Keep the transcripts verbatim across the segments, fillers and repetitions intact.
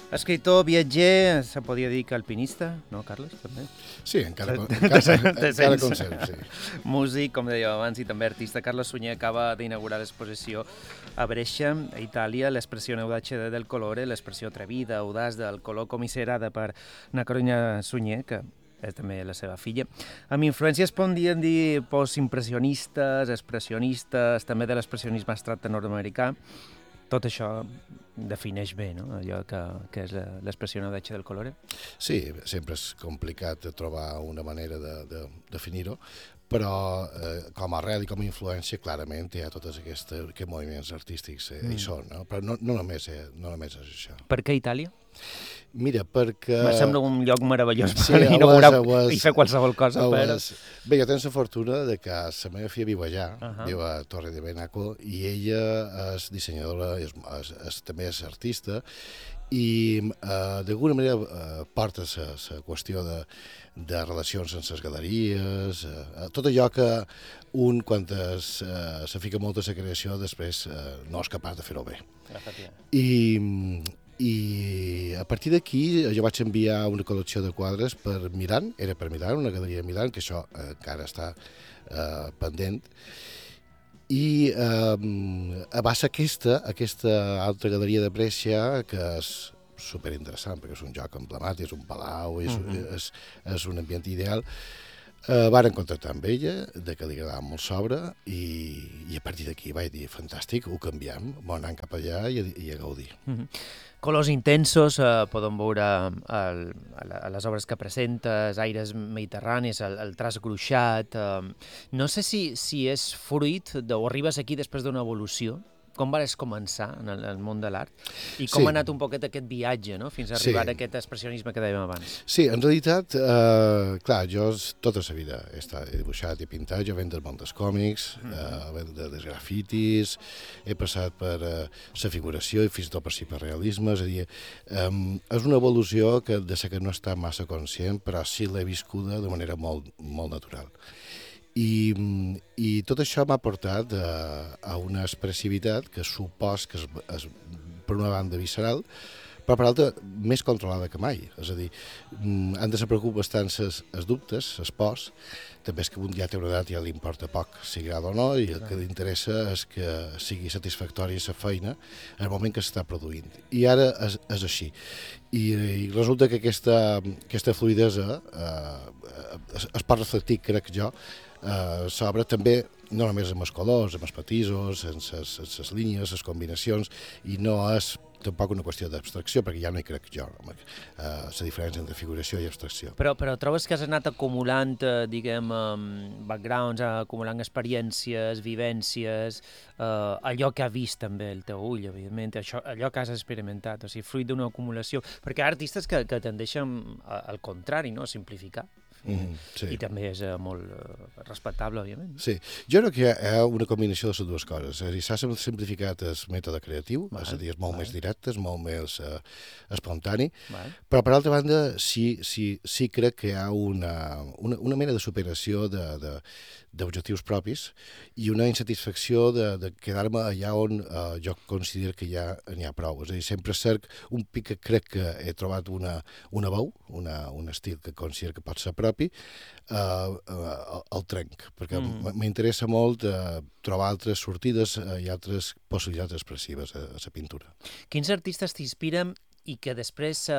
Escritor, viatger, se podia dir que alpinista, no, Carles? També? Sí, encara, encara, encara conserv, sí. Músic, com dèiem abans, i també artista. Carles Sunyer acaba d'inaugurar l'exposició a Brescia, a Itàlia, l'espressione audace del colore, l'expressió atrevida, audaç del color, comisserada per na Carolina Sunyer, que és també la seva filla, amb influències, podríem dir, postimpressionistes, expressionistes, també de l'expressionisme abstracte nord-americà. Tot això defineix bé, no?, allò que, que és l'expressió audace del colore. Sí, sempre és complicat trobar una manera de, de definir-ho, però eh, com a arrel i com a influència clarament hi ha tots aquests, aquests moviments artístics, eh, mm. hi són, no? Però no, no, només, eh, no només és això. Per què Itàlia? Mira, perquè... Me sembla un lloc meravellós sí, per inaugurar was, i fer qualsevol cosa. Was, per... Bé, jo tenc la fortuna de que la meva filla viu allà, uh -huh. viu a Torre de Benaco, i ella és dissenyadora, és, és, és, també és artista, i eh, d'alguna manera eh, porta la qüestió de, de relacions amb les galeries, eh, tot allò que un, quan es, eh, se fica molt a la creació, després eh, no és capaç de fer-ho bé. I... I a partir d'aquí jo vaig enviar una col·lecció de quadres per Milán, era per Milán, una galeria de Milán, que això eh, encara està eh, pendent, i eh, a base aquesta, aquesta altra galeria de Brescia, que és superinteressant, perquè és un lloc emblemàtic, és un palau, és, uh -huh. és, és un ambient ideal, Uh, varen contactar amb ella, de que li agradava molt l'obra, i, i a partir d'aquí vaig dir, fantàstic, ho canviem, bon anar cap allà i, i a gaudir. Uh -huh. Colors intensos, eh, podem veure el, a les obres que presentes, aires mediterranis, el, el traç gruixat. Eh, no sé si, si és fruit de, o arribes aquí després d'una evolució. Com vas començar en el, el món de l'art? I com sí. ha anat un poquet aquest viatge, no?, fins a arribar sí. a aquest expressionisme que dèiem abans? Sí, en realitat, eh, clar, jo tota la vida he, estat, he dibuixat i pintat, jo venc del món dels còmics, mm. eh, venc de, dels grafitis, he passat per eh, la figuració i fins i tot per hiperrealisme, és a dir, eh, és una evolució que de la que no està massa conscient, però sí l'he viscuda de manera molt, molt natural. I, i tot això m'ha portat a, a una expressivitat que supos que és, és per una banda visceral, però per l'altra més controlada que mai. És a dir, han de ser preocupats bastant els, els dubtes, les pors, també és que un ja té una edat i ja li importa poc si agrada o no, i el que li interessa és que sigui satisfactòria la feina en el moment que s'està produint. I ara és, és així. I, i resulta que aquesta, aquesta fluidesa eh, es, es pot reflectir, crec jo, Uh, s'obre també no només amb els colors, amb els matisos, amb les línies, les combinacions, i no és tampoc una qüestió d'abstracció, perquè ja no hi crec jo, home, uh, la diferència entre figuració i abstracció. Però, però trobes que has anat acumulant, eh, diguem, um, backgrounds, acumulant experiències, vivències, uh, allò que ha vist també el teu ull, evidentment, això, allò que has experimentat, o sigui, fruit d'una acumulació, perquè hi ha artistes que, que tendeixen al contrari, no?, a simplificar. Mm, sí. I també és uh, molt uh, respectable, òbviament. Sí, jo crec que hi ha una combinació de les dues coses. És a dir, s'ha simplificat el mètode creatiu, vale, és a dir, és molt vale. més directe, és molt més uh, espontani, vale. però per altra banda sí, sí, sí crec que hi ha una, una, una mena de superació de, de, d'objectius propis i una insatisfacció de, de quedar-me allà on uh, jo considero que ja n'hi ha prou. És a dir, sempre cerc un pic que crec que he trobat una, una veu, una, un estil que considero que pot ser propi, uh, uh, el trenc, perquè mm. m'interessa molt uh, trobar altres sortides uh, i altres possibilitats expressives a, a la pintura. Quins artistes t'inspiren i que després eh,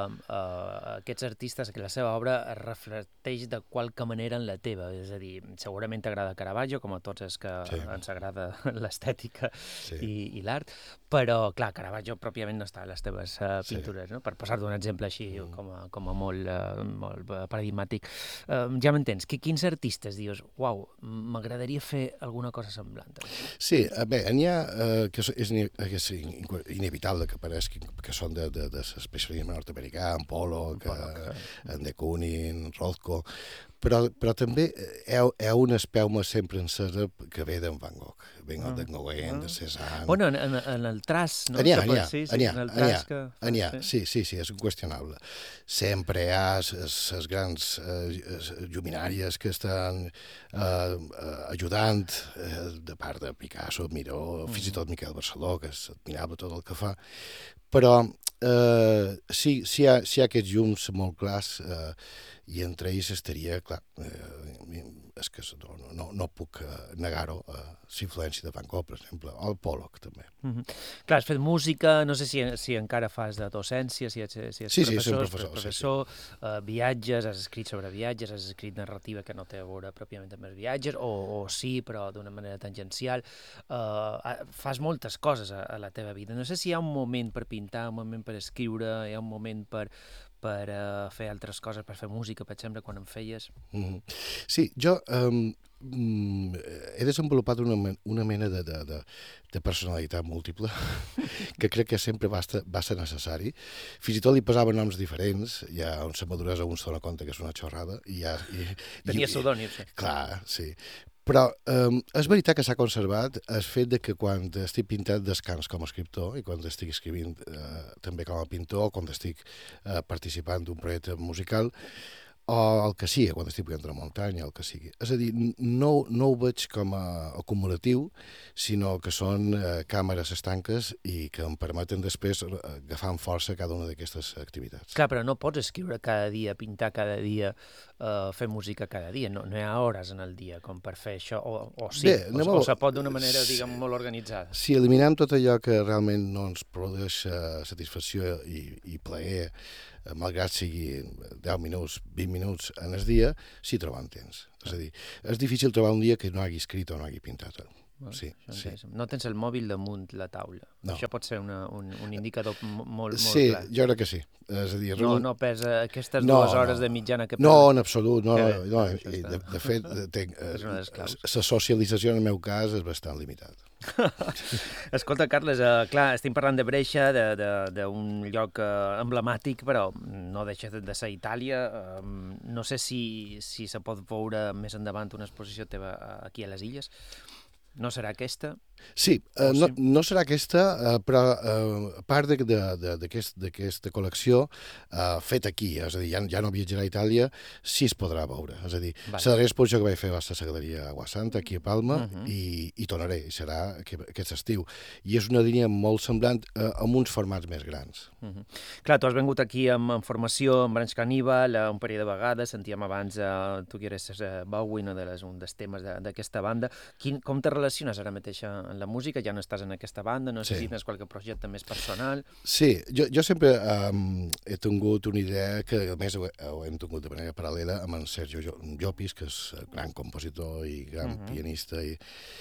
eh, aquests artistes, que la seva obra es reflecteix de qualque manera en la teva? És a dir, segurament t'agrada Caravaggio, com a tots els que sí. ens agrada l'estètica sí. i, i l'art, però, clar, Caravaggio pròpiament no està a les teves uh, pintures, sí. no? Per posar-te un exemple així mm. com, a, com a molt, uh, molt paradigmàtic. Uh, ja m'entens, que quins artistes dius, uau, m'agradaria fer alguna cosa semblant? Sí, bé, n'hi ha uh, que és, és, és inevitable que apareixin, que són de, de de l'expressionisme nord-americà, en Polo, que, en de Kooning, en Rothko, però, però també hi ha, hi ha una espelma sempre encesa que ve d'en Van Gogh, ve ah. d'en Gauguin, ah. de Cézanne... Bueno, en, en, en el traç, no? N'hi ha, n'hi ha, sí, sí, n'hi ha, en el n'hi ha, traç que... n'hi ha, sí, sí, sí, és inqüestionable. Sempre hi ha les grans eh, lluminàries que estan eh, eh, ajudant, eh, de part de Picasso, Miró, mm. fins i tot Miquel Barceló, que és admirable tot el que fa, però eh, sí, sí, hi ha, sí hi ha aquests llums molt clars eh, i entre ells estaria, clar, eh, és que no, no, no puc negar-ho, eh, l'influència de Van Gogh, per exemple, o el Pollock, també. Mm -hmm. Clar, has fet música, no sé si, si encara fas de docència, si, ets, si ets sí, professor, sí, professor, professor sí, sí. Uh, viatges, has escrit sobre viatges, has escrit narrativa que no té a veure pròpiament amb els viatges, o, o sí, però d'una manera tangencial. Uh, fas moltes coses a, a la teva vida. No sé si hi ha un moment per pintar, un moment per escriure, hi ha un moment per... per uh, fer altres coses, per fer música, per exemple, quan en feies? Mm. Sí, jo um, he desenvolupat una, una mena de, de, de, de personalitat múltiple que crec que sempre va, estar, va ser necessari. Fins i tot li posava noms diferents, ja on la maduresa un se dona compte que és una xorrada. I ja, i, Tenia pseudònims. Sí. Clar, sí. Però um, és veritat que s'ha conservat el fet de que quan estic pintant descans com a escriptor i quan estic escrivint eh, també com a pintor, quan estic eh, participant d'un projecte musical, o el que sigui, quan estic pujant a la muntanya, el que sigui. És a dir, no, no ho veig com a acumulatiu, sinó que són eh, càmeres estanques i que em permeten després agafar amb força cada una d'aquestes activitats. Clar, però no pots escriure cada dia, pintar cada dia, uh, fer música cada dia. No, no hi ha hores en el dia com per fer això, o, o sí, Bé, o, o, o se pot d'una manera, diguem, molt organitzada. Si eliminem tot allò que realment no ens produeix uh, satisfacció i, i plaer, malgrat sigui deu minuts, vint minuts en el dia, sí trobem temps. És a dir, és difícil trobar un dia que no hagi escrit o no hagi pintat. Bueno, sí, sí. No tens el mòbil damunt la taula. No. Això pot ser una, un, un indicador molt, molt sí, clar. Sí, jo crec que sí. És a dir, no, no pesa aquestes no, dues hores no. de mitjana que... No, en absolut. No, no, no, no, i de, de fet, tenc, la socialització en el meu cas és bastant limitada. Escolta, Carles, uh, clar, estem parlant de Brescia, d'un lloc uh, emblemàtic, però no deixa de ser Itàlia. Uh, no sé si, si se pot veure més endavant una exposició teva aquí a les Illes. No serà aquesta? Sí, eh, no, no serà aquesta, eh, però eh, a part d'aquesta aquest, col·lecció eh, feta aquí, és a dir, ja, ja no viatjarà a Itàlia, sí es podrà veure. És a dir, vale. La darrera exposició que vaig fer va ser a la Galeria Aguasanta, aquí a Palma, uh -huh. i, i tornaré, i serà aquest estiu. I és una línia molt semblant eh, amb uns formats més grans. Uh -huh. Clar, tu has vengut aquí amb, amb formació, amb Branch Caníbal, un parell de vegades, sentíem abans, eh, tu que eres eh, Bowie, no, de les, un dels temes d'aquesta banda. Quin, com te relaciones ara mateix en la música? Ja no estàs en aquesta banda, no sé sí. si tens qualque projecte més personal. Sí, jo, jo sempre um, he tingut una idea que, a més, ho, ho hem tingut de manera paral·lela amb en Sergio Llopis, que és gran compositor i gran uh -huh. pianista, i,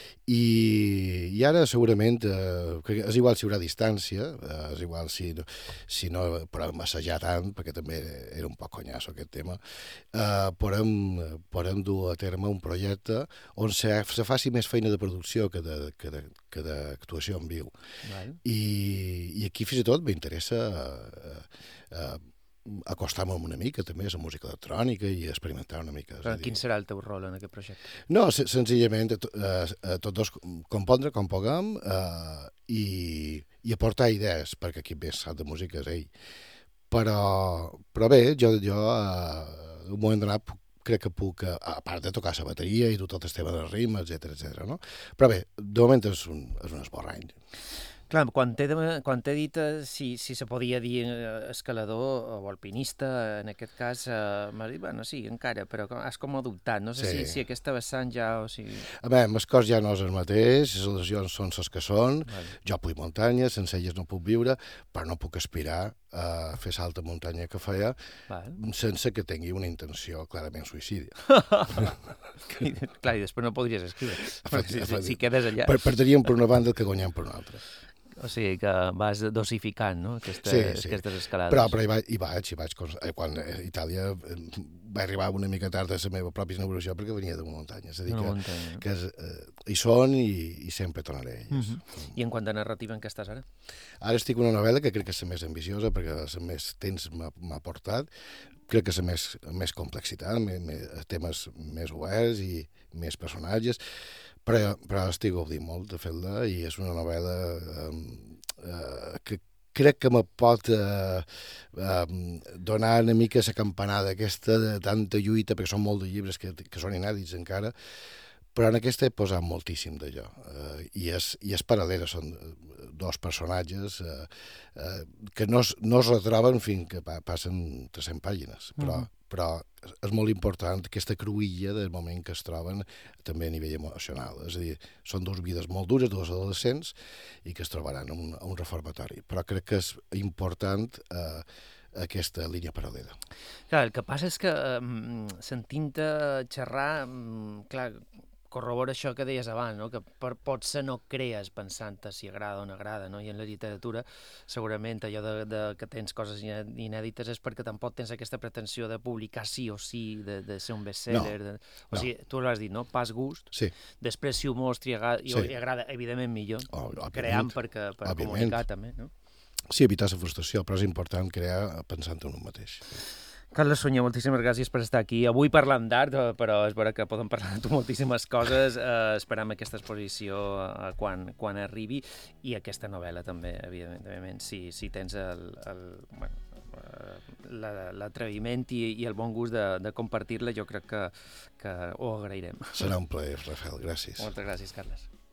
i, i ara segurament, eh, que és igual si hi haurà distància, eh, és igual si, si no podem assajar tant, perquè també era un poc conyasso aquest tema, eh, podem, podem dur a terme un projecte on se, se faci més feina de producció que de, que de, que d'actuació en viu. Vale. I, I aquí fins i tot m'interessa eh, eh, acostar-me una mica també a la música electrònica i experimentar una mica. Però quin serà el teu rol en aquest projecte? No, sen senzillament eh, tots dos compondre com puguem eh, i, i aportar idees, perquè qui més sap de música és ell. Però, però bé, jo, jo eh, un moment donat crec que puc, a part de tocar la bateria i tot el tema del ritme, etcètera, etcètera, no? Però bé, de moment és un, és un esborrany. Clar, quan t'he dit si, si se podia dir escalador o alpinista, en aquest cas, eh, m'has dit, bueno, sí, encara, però has com adoptat. No sé sí. si, si aquesta vessant ja... O sigui... A veure, el cos ja no és el mateix, les lesions són les que són, vale. Jo puc muntanya, sense elles no puc viure, però no puc aspirar a fer l'alta muntanya que feia vale. Sense que tingui una intenció clarament suïcida. Clar, i després no podries escriure, si, si, si quedes allà. Per, perdríem per una banda el que guanyem per una altra. O sigui que vas dosificant, no?, aquestes, sí, sí. aquestes escalades. Però, però hi, vaig, hi vaig, hi vaig, quan a Itàlia va arribar una mica tard a la meva pròpia inauguració perquè venia d'una muntanya. És a dir, Una que, muntanya. que és, eh, hi són i, i sempre tornaré a ells. Uh -huh. I en quant a narrativa, en què estàs ara? Ara estic en una novel·la que crec que és la més ambiciosa perquè la més temps m'ha portat. Crec que és la més, més complexitat, més, més, temes més oberts i més personatges, però, però estic gaudint molt de fer-la i és una novel·la eh, eh, que crec que me pot eh, eh, donar una mica la campanada aquesta de tanta lluita, perquè són molts de llibres que, que són inèdits encara, però en aquesta he posat moltíssim d'allò. Eh, i, és, I és paral·lela, són dos personatges eh, eh, que no es, no es retroben fins que pa, passen tres-centes pàgines, però, uh-huh. però és molt important aquesta cruïlla del moment que es troben també a nivell emocional. És a dir, són dues vides molt dures, dos adolescents, i que es trobaran a un, a un reformatori. Però crec que és important eh, aquesta línia paral·lela. Clar, el que passa és que eh, sentint-te xerrar, clar, corrobora això que deies abans, no? Que per, potser no crees pensant si agrada o no agrada, no? I en la literatura segurament allò de, de que tens coses inèdites és perquè tampoc tens aquesta pretensió de publicar sí o sí, de, de ser un bestseller. No, de... O no. sigui, tu l'has dit, no? Pas gust. Sí. Després, si ho mostri i agrada, sí. i agrada evidentment millor, oh, creant perquè, per òbviament. Comunicar també, no? Sí, evitar la frustració, però és important crear pensant en un mateix. Carles Sunyer, moltíssimes gràcies per estar aquí. Avui parlant d'art, però és vera que podem parlar de tu moltíssimes coses. Eh, esperam aquesta exposició eh, quan, quan arribi i aquesta novel·la també, evidentment, si, si tens el, el, bueno, l'atreviment i, i el bon gust de, de compartir-la, jo crec que, que ho agrairem. Serà un plaer, Rafael, gràcies. Moltes gràcies, Carles.